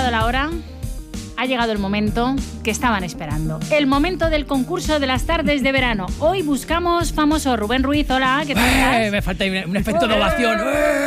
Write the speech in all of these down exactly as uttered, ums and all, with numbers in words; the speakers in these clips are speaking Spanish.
llegado la hora, ha llegado el momento que estaban esperando. El momento del concurso de las tardes de verano. Hoy buscamos famoso. Rubén Ruiz, hola, ¿qué tal estás? Eh, me falta un efecto de ovación.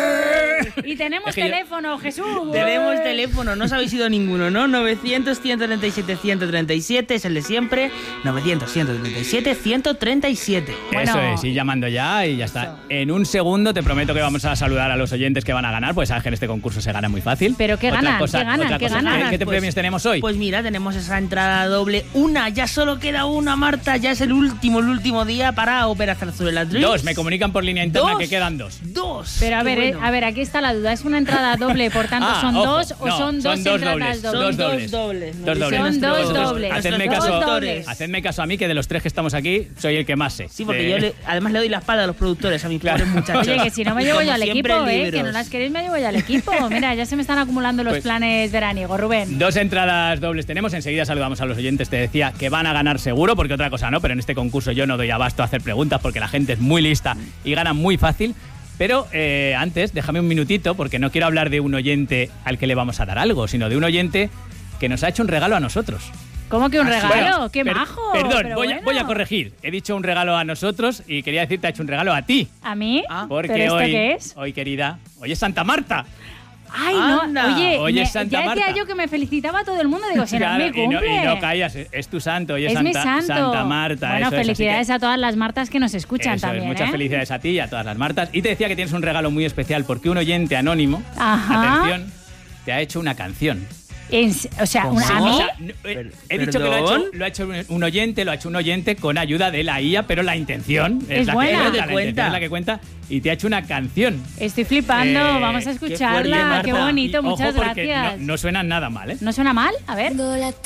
Y tenemos Es que yo- teléfono, Jesús. Tenemos teléfono, no os habéis ido ninguno, ¿no? novecientos, ciento treinta y siete, ciento treinta y siete es el de siempre. novecientos, ciento treinta y siete, ciento treinta y siete. Bueno. Eso es, ir llamando ya y ya está. En un segundo te prometo que vamos a saludar a los oyentes que van a ganar, pues sabes que en este concurso se gana muy fácil. ¿Pero qué Otra ganan? cosa- ¿Qué ganan? otra ¿Qué cosa, ganan? ¿Qué te Pues- premios tenemos hoy? Pues mira, tenemos esa entrada doble. Una, ya solo queda una, Marta. Ya es el último, el último día para Ópera Zarzuela Dreams. Dos, me comunican por línea interna Dos. que quedan dos. Dos. Pero a Qué ver, eh, bueno. a ver, aquí está la duda. ¿Es una entrada doble, por tanto Ah, son ojo, dos o no, son dos son dos entradas dobles, dobles? dos Son dobles. dos dobles. nos Dos dicen dobles. Son nuestros- dos nuestros- dobles. Hacedme nuestros caso, productores. hacedme caso a mí, que de los tres que estamos aquí soy el que más sé. Sí, porque De- yo le- además le doy la espalda a los productores, a mis Claro. pobres muchachos. Oye, que si no me Y llevo como yo al siempre, equipo, ¿eh? libros. Que no las queréis, me llevo yo al equipo. Mira, ya se me están acumulando los Pues- planes veraniegos, Rubén. Dos entradas dobles tenemos, enseguida saludamos a los oyentes, te decía que van a ganar seguro, porque otra cosa no, pero en este concurso yo no doy abasto a hacer preguntas porque la gente es muy lista y gana muy fácil. Pero eh, antes, déjame un minutito, porque no quiero hablar de un oyente al que le vamos a dar algo, sino de un oyente que nos ha hecho un regalo a nosotros. ¿Cómo que un Ah, regalo? bueno, ¡Qué per- majo! Perdón, pero voy, a, bueno. voy a corregir. He dicho un regalo a nosotros y quería decir te ha hecho un regalo a ti. ¿A mí? Ah, Porque ¿Pero esto hoy, qué es? hoy, querida, hoy es Santa Marta. Ay, no, Anda. oye, Hoy me- es Santa ya decía Marta. yo que me felicitaba a todo el mundo. Digo, si no es Claro, mi y, no, cumple. y no callas, es, es tu santo, hoy es, Es Santa, mi santo. Santa Marta. Bueno, eso es, así felicidades que- a todas las Martas que nos escuchan Eso es, también, muchas ¿eh? felicidades a ti y a todas las Martas. Y te decía que tienes un regalo muy especial porque un oyente anónimo, Ajá. atención, te ha hecho una canción. En- o sea, ¿Cómo? una- ¿a Sí, mí? O sea, no, eh, he dicho que lo ha, hecho, ¿Perdón? lo ha hecho un- un oyente, lo ha hecho un oyente con ayuda de la I A, pero la intención es, Es la buena. que Es lo cuenta, que la intención cuenta. es la que cuenta y te ha hecho una canción. Estoy flipando. Eh, Vamos a qué escucharla. fuerte, Qué, Marta. bonito, Y ojo, muchas porque gracias. No, no suena nada mal, ¿eh? ¿No suena mal? A ver.